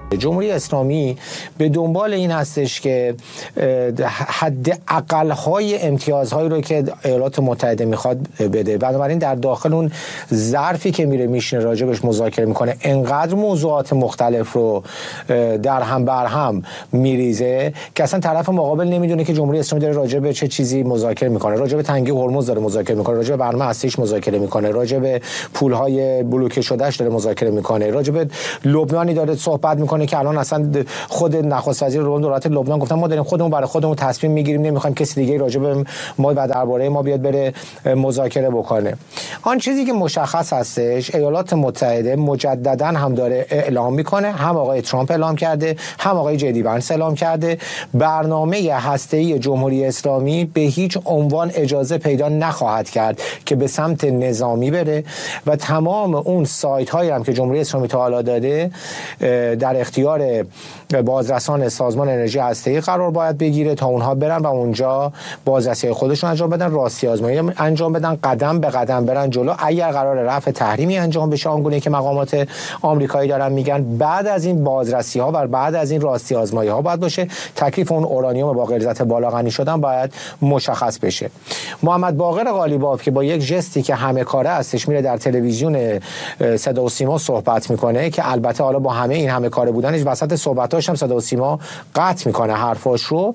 جمهوری اسلامی به دنبال این هستش که حد اقل‌های امتیازهایی رو که ایالات متحده میخواد بده. بنابراین در داخل اون ظرفی که میشینه راجبش مذاکره میکنه انقدر موضوعات مختلف رو در هم بر هم میریزه که اصلا طرف مقابل نمیدونه که جمهوری اسلامی داره راجب چه چیزی مذاکره میکنه. راجب تنگی هرمز داره مذاکره میکنه، راجب برنامه هستیش مذاکره میکنه، راجب پولهای بلوکه شدهش داره مذاکره میکنه، راجب لبنانی داره صحبت میکنه که الان اصلا خود نخست وزیر دولت لبنان گفتن ما داریم خودمون برای خودمون تصمیم میگیریم، نمیخوایم کسی دیگه راجع به ما و درباره ما بیاد بره مذاکره بکنه. آن چیزی که مشخص هستش ایالات متحده مجددا هم داره اعلام میکنه، هم آقای ترامپ اعلام کرده، هم آقای جدی وانس اعلام کرده، برنامه هسته‌ای جمهوری اسلامی به هیچ عنوان اجازه پیدا نخواهد کرد که به سمت نظامی بره و تمام اون سایت هایی هم که جمهوری اسلامی تا حالا داده در اختیار بازرسان سازمان انرژی هسته‌ای قرار باید بگیره تا اونها برن و اونجا بازرسی خودشون انجام بدن، راستی آزمایی انجام بدن، قدم به قدم برن جلو. اگر قرار رفع تحریمی انجام بشه آنگونه که مقامات آمریکایی دارن میگن، بعد از این بازرسی ها و بعد از این راستی آزمایی ها باید باشه. تکلیف اون اورانیوم با غلظت بالا غنی شدن باید مشخص بشه. محمد باقر قالیباف که با یک ژستی که همه کاره هستش میره در تلویزیون صدا و سیما صحبت میکنه که البته حالا با همه این همه کاره بودنش وسط صحبتاش هم صدا و سیما قطع میکنه حرفاش رو،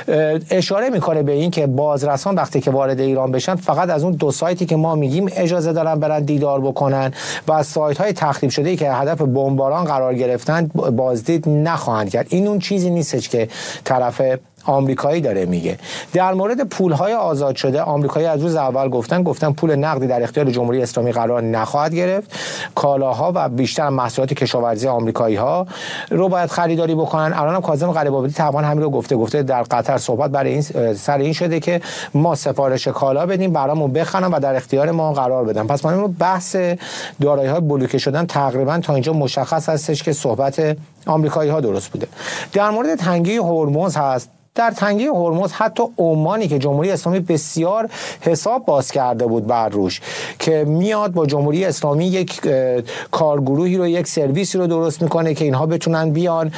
اشاره میکنه به این که بازرسان وقتی که وارد ایران بشن فقط از اون دو سایتی که ما میگیم اجازه دارن برن دیدار بکنن و از سایت های تخریب شده ای که هدف بمباران قرار گرفتن بازدید نخواهند کرد. این اون چیزی نیستش که طرف آمریکایی داره میگه. در مورد پولهای آزاد شده آمریکایی از روز اول گفتن پول نقدی در اختیار جمهوری اسلامی قرار نخواهد گرفت. کالاها و بیشتر محصولات کشاورزی آمریکایی ها رو باید خریداری بکنن. الانم کاظم قلیب‌آبادی طبعا همین رو گفته در قطر صحبت برای این سر این شده که ما سفارش کالا بدیم برامون بخرن و در اختیار ما قرار بدن. پس من بحث دارایی‌های بلوکه شدن تقریبا تا اینجا مشخص هستش که صحبت آمریکایی ها درست بوده. در مورد تنگی هرمز هست. در تنگی هرمز حتی عمانی که جمهوری اسلامی بسیار حساب باز کرده بود بر روش که میاد با جمهوری اسلامی یک کارگروهی رو، یک سرویسی رو درست میکنه که اینها بتونن بیان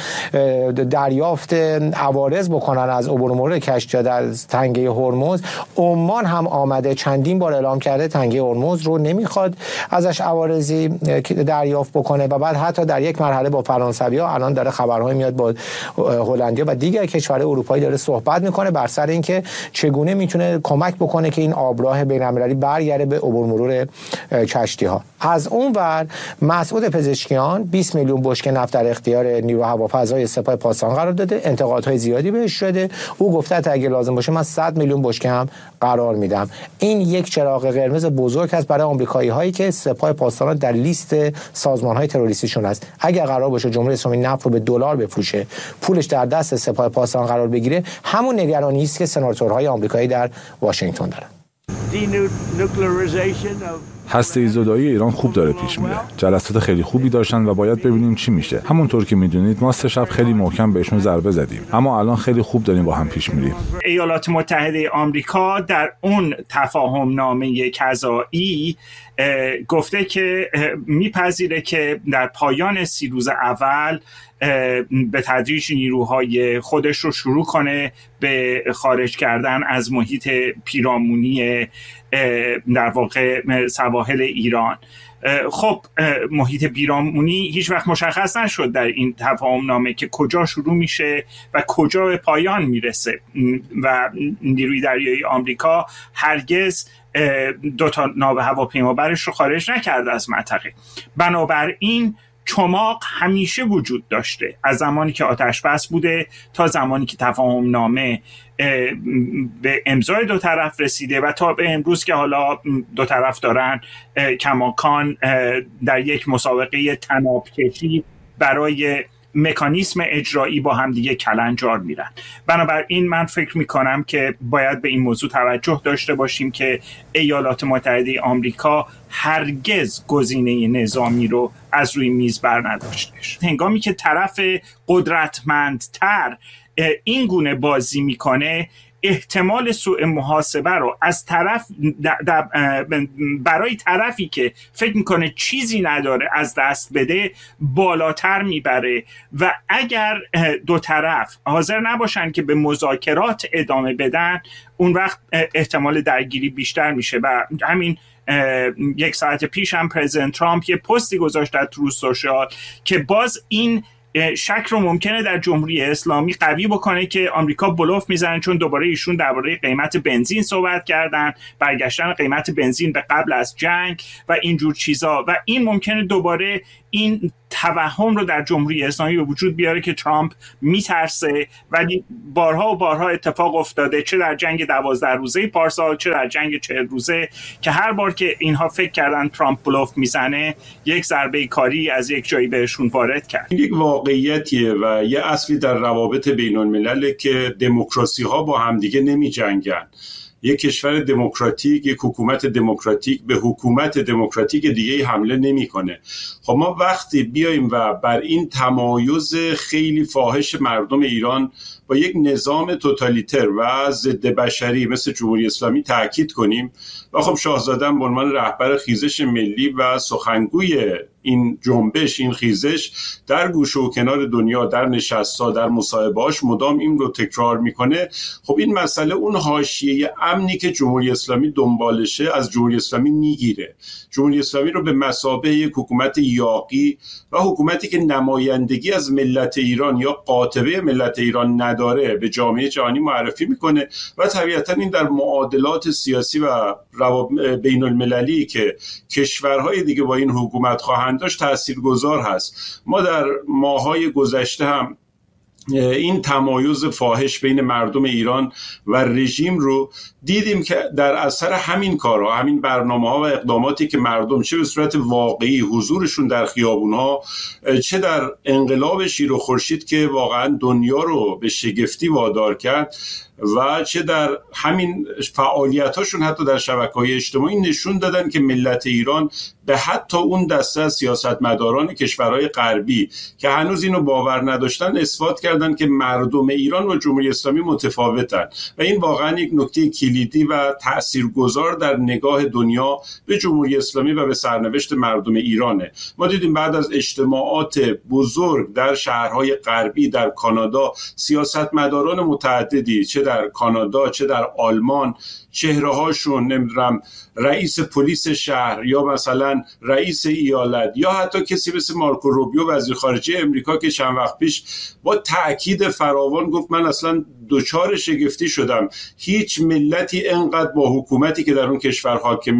دریافت عوارض بکنن از عبور مرور کشتی‌ها در تنگی هرمز. عمان هم آمده چندین بار اعلام کرده تنگی هرمز رو نمیخواد ازش عوارضی دریافت بکنه و بعد حتی در یک مرحله با فرانسوی‌ها الان داره خبرهای میاد با هلندیا و دیگر کشورهای اروپایی داره صحبت میکنه بر سر اینکه چگونه میتونه کمک بکنه که این آبراه بین‌المللی برگرده به عبور مرور کشتی ها. از اون ور مسعود پزشکیان 20 میلیون بشکه نفت در اختیار نیرو هوافضای سپاه پاسداران قرار داده، انتقادهای زیادی بهش شده. او گفته اگه لازم باشه من 100 میلیون بشکه هم قرار میدم. این یک چراغ قرمز بزرگ است برای آمریکایی هایی که سپاه پاسداران در لیست سازمان های تروریستیشون است. اگر قرار باشه جمهوری اسلامی نفت رو به دلار بفروشه، پولش در دست سپاه پاسداران قرار بگیره، همون نگرانی است که سناتورهای آمریکایی در واشنگتن دارن. هسته‌ای زدایی ایران خوب داره پیش میره. جلسات خیلی خوبی داشتن و باید ببینیم چی میشه. همونطور که میدونید ما سه شب خیلی محکم بهشون ضربه زدیم، اما الان خیلی خوب داریم با هم پیش میریم. ایالات متحده آمریکا در اون تفاهم نامه قضایی گفته که میپذیره که در پایان 30 روز اول به تدریج نیروهای خودش رو شروع کنه به خارج کردن از محیط پیرامونی در واقع سواحل ایران. خب محیط پیرامونی هیچ وقت مشخص نشد در این تفاهم نامه که کجا شروع میشه و کجا به پایان میرسه و نیروی دریایی آمریکا هرگز 2 ناو هواپیمابرش رو خارج نکرده از منطقه. بنابراین چماق همیشه وجود داشته، از زمانی که آتش بس بوده تا زمانی که تفاهم نامه به امضای 2 طرف رسیده و تا به امروز که حالا 2 طرف دارن کماکان در یک مسابقه طناب کشی برای مکانیسم اجرایی با هم دیگه کلنجار میرن. بنابراین من فکر میکنم که باید به این موضوع توجه داشته باشیم که ایالات متحده آمریکا هرگز گزینه نظامی رو از روی میز بر نداشتش. هنگامی که طرف قدرتمندتر این گونه بازی میکنه، احتمال سوء محاسبه رو از طرف برای طرفی که فکر میکنه چیزی نداره از دست بده بالاتر میبره و اگر دو طرف حاضر نباشن که به مذاکرات ادامه بدن اون وقت احتمال درگیری بیشتر میشه. و همین یک ساعت پیش هم پرزیدنت ترامپ یه پستی گذاشت در تروث سوشال که باز این شک رو ممکنه در جمهوری اسلامی قوی بکنه که آمریکا بلوف میزنه، چون دوباره ایشون درباره قیمت بنزین صحبت کردن، برگشتن قیمت بنزین به قبل از جنگ و اینجور چیزا، و این ممکنه دوباره این توهم رو در جمهوری اسلامی به وجود بیاره که ترامپ میترسه. ولی بارها و بارها اتفاق افتاده، چه در جنگ 12 روزه پارسال، چه در جنگ 40 روزه، که هر بار که اینها فکر کردن ترامپ بلوف میزنه یک ضربه کاری از یک جایی بهشون وارد کرد. یک واقعیتیه و یه اصلی در روابط بین الملل که دموکراسی ها با همدیگه نمی جنگن. یک کشور دموکراتیک، یک حکومت دموکراتیک به حکومت دموکراتیک دیگه حمله نمیکنه. خب ما وقتی بیایم و بر این تمایز خیلی فاحش مردم ایران با یک نظام توتالیتر و ضد بشری مثل جمهوری اسلامی تاکید کنیم و خب شاهزاده به عنوان رهبر خیزش ملی و سخنگوی این جنبش، این خیزش، در گوشه و کنار دنیا، در نشست‌ها، در مصاحبه‌هاش مدام این رو تکرار میکنه. خب این مسئله اون حاشیه امنی که جمهوری اسلامی دنبالشه از جمهوری اسلامی میگیره. جمهوری اسلامی رو به مثابه یک حکومت یاغی و حکومتی که نمایندگی از ملت ایران یا قاطبه ملت ایران نداره به جامعه جهانی معرفی میکنه و طبیعتا این در معادلات سیاسی و بین المللی که کشورهای دیگه با این حکومت خواهند داشت تاثیرگذار هست. ما در ماه‌های گذشته هم این تمایز فاحش بین مردم ایران و رژیم رو دیدیم که در اثر همین کارها، همین برنامه‌ها و اقداماتی که مردم چه به صورت واقعی حضورشون در خیابون‌ها، چه در انقلاب شیر و خورشید که واقعا دنیا رو به شگفتی وادار کرد و چه در همین فعالیتاشون حتی در شبکه‌های اجتماعی نشون دادن که ملت ایران به حتی اون دسته از سیاستمداران کشورهای غربی که هنوز اینو باور نداشتن اثبات کردن که مردم ایران و جمهوری اسلامی متفاوتن و این واقعا یک نکته کلیدی و تاثیرگذار در نگاه دنیا به جمهوری اسلامی و به سرنوشت مردم ایرانه. ما دیدیم بعد از اجتماعات بزرگ در شهرهای غربی، در کانادا، سیاستمداران متعددی چه در کانادا چه در آلمان چهره‌هاشون، نمیدونم رئیس پلیس شهر یا مثلا رئیس ایالت یا حتی کسی مثل مارکو روبیو وزیر خارجه امریکا که چند وقت پیش با تأکید فراوان گفت من اصلا دچار شگفتی شدم، هیچ ملتی انقدر با حکومتی که در اون کشور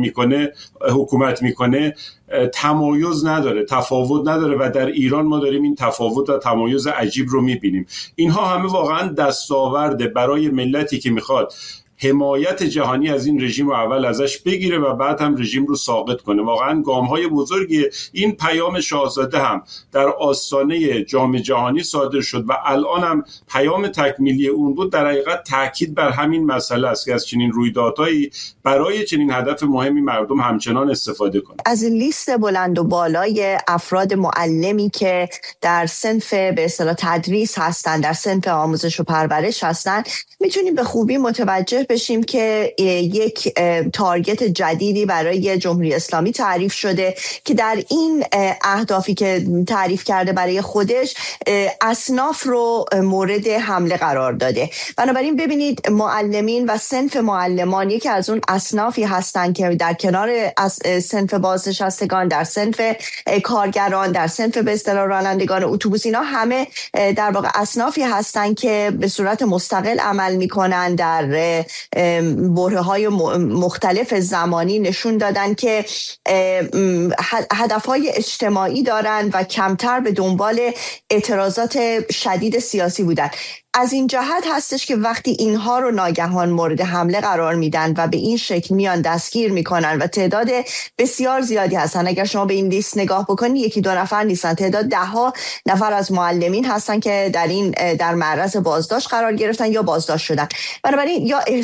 حکومت میکنه تمایز نداره، تفاوت نداره و در ایران ما داریم این تفاوت و تمایز عجیب رو میبینیم. اینها همه واقعا دستاورده برای ملتی که میخواد حمایت جهانی از این رژیم رو اول ازش بگیره و بعد هم رژیم رو ساقط کنه. واقعا گام‌های بزرگی این پیام شاهزاده هم در آستانه جام جهانی صادر شد و الان هم پیام تکمیلی اون بود. در حقیقت تاکید بر همین مسئله است که از چنین رویدادهایی برای چنین هدف مهمی مردم همچنان استفاده کنند. از این لیست بلند و بالای افراد معلمی که در صنف به اصطلاح تدریس هستن، در صنف آموزش و پرورش هستن، میتونیم به خوبی متوجه بشیم که یک تارگت جدیدی برای جمهوری اسلامی تعریف شده که در این اهدافی که تعریف کرده برای خودش اصناف رو مورد حمله قرار داده. بنابراین ببینید معلمین و صنف معلمان یکی از اون اصنافی هستن که در کنار صنف بازنشستگان، در صنف کارگران، در صنف به اصطلاح رانندگان اتوبوس، اینا همه در واقع اصنافی هستن که به صورت مستقل عمل میکنن. در برهه‌های مختلف زمانی نشون دادن که هدفهای اجتماعی دارن و کمتر به دنبال اعتراضات شدید سیاسی بودن. از این جهت هستش که وقتی اینها رو ناگهان مورد حمله قرار میدن و به این شکل میان دستگیر میکنن و تعداد بسیار زیادی هستن، اگر شما به این لیست نگاه بکنید یکی دو نفر نیستن، تعداد 10 نفر از معلمین هستن که در معرض بازداشت قرار گرفتن یا بازداشت شدن. بنابراین یا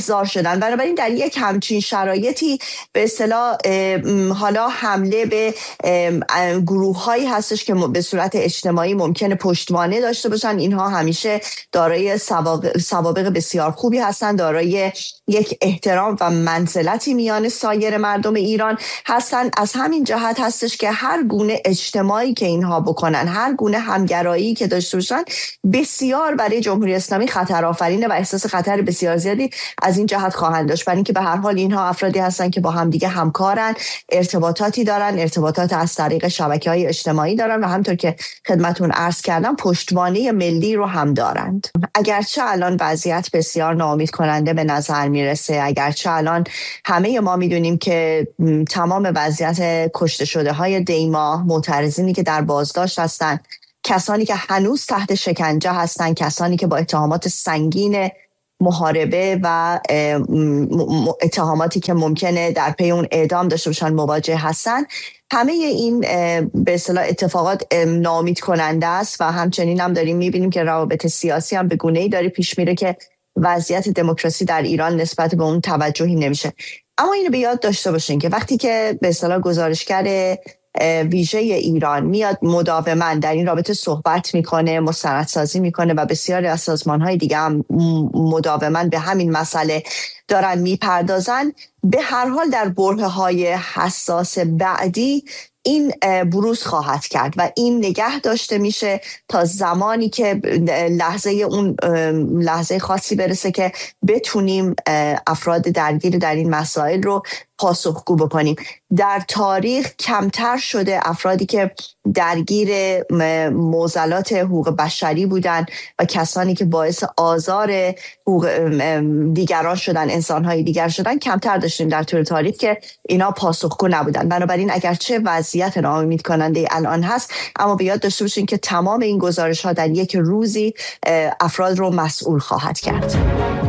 احضار شدن. بنابراین در یک همچین شرایطی به اصطلاح حالا حمله به گروه هایی هستش که به صورت اجتماعی ممکنه پشتوانه داشته باشن. اینها همیشه دارای سوابق بسیار خوبی هستن، دارای یک احترام و منزلتی میان سایر مردم ایران هستن. از همین جهت هستش که هر گونه اجتماعی که اینها بکنن، هر گونه همگرایی که داشته باشن، بسیار برای جمهوری اسلامی خطر آفرینه و احساس خطر بسیار زیادی از این جهت خواهند داشت، برای اینکه به هر حال اینها افرادی هستن که با همدیگه همکارن، ارتباطاتی دارن، ارتباطات از طریق شبکه‌های اجتماعی دارن و همونطور که خدمتون عرض کردم پشتوانه ملی رو هم دارند. اگرچه الان وضعیت بسیار ناامید کننده به نظر میرسه، اگرچه الان همه ما میدونیم که تمام وضعیت کشته شده های دیما، معترضینی که در بازداشت هستن، کسانی که هنوز تحت شکنجه هستن، کسانی که با اتهامات سنگین محاربه و اتهاماتی که ممکنه در پی اون اعدام داشته باشن مواجه هستن، همه این به اصطلاح اتفاقات ناامید کننده است و همچنین هم داریم میبینیم که روابط سیاسی هم به گونه‌ای داره پیش میره که وضعیت دموکراسی در ایران نسبت به اون توجهی نمیشه. اما اینو به یاد داشته باشین که وقتی که به اصطلاح گزارشگر ویژه ایران میاد مداوما در این رابطه صحبت میکنه، مستندسازی میکنه و بسیاری از سازمان‌های دیگه هم مداوما به همین مسئله دارن میپردازن، به هر حال در برهه‌های حساس بعدی این بروز خواهد کرد و این نگه داشته میشه تا زمانی که لحظه خاصی برسه که بتونیم افراد درگیر در این مسائل رو پاسخگو بکنیم. در تاریخ کمتر شده افرادی که درگیر معضلات حقوق بشری بودن و کسانی که باعث آزار حقوق دیگران شدن، انسانهای دیگر شدن، کمتر داشتیم در طول تاریخ که اینا پاسخگو نبودن. بنابراین اگرچه وضعیت ناامید کننده الان هست، اما به یاد داشته باشین که تمام این گزارش ها در یک روزی افراد رو مسئول خواهد کرد.